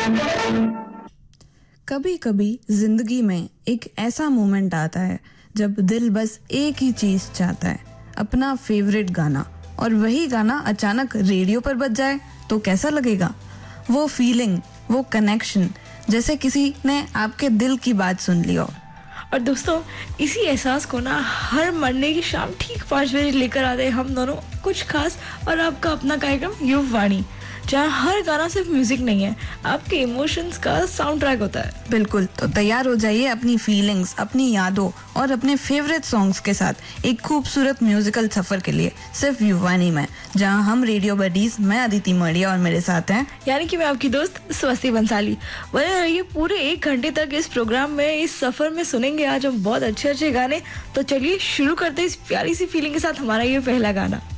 कभी कभी जिंदगी में एक ऐसा मोमेंट आता है जब दिल बस एक ही चीज चाहता है, अपना फेवरेट गाना, और वही गाना अचानक रेडियो पर बज जाए तो कैसा लगेगा? वो फीलिंग, वो कनेक्शन, जैसे किसी ने आपके दिल की बात सुन ली हो। और दोस्तों, इसी एहसास को ना हर मंडे की शाम ठीक 5 बजे लेकर आते हैं हम दोनों, कुछ खास और आपका अपना कार्यक्रम युववाणी, जहाँ हर गाना सिर्फ म्यूजिक नहीं है, आपके इमोशंस का साउंड ट्रैक होता है। बिल्कुल, तो तैयार हो जाइए अपनी फीलिंग्स, अपनी यादों और अपने फेवरेट सॉन्ग्स के साथ एक खूबसूरत म्यूजिकल सफर के लिए सिर्फ युववाणी में, जहां हम रेडियो बडीज, मैं अदिति मौर्य और मेरे साथ हैं यानी कि मैं आपकी दोस्त स्वस्ति बंसाली। बने रहिए पूरे 1 घंटे तक इस प्रोग्राम में, इस सफर में सुनेंगे आज हम बहुत अच्छे अच्छे गाने। तो चलिए शुरू करते हैं इस प्यारी सी फीलिंग के साथ हमारा ये पहला गाना।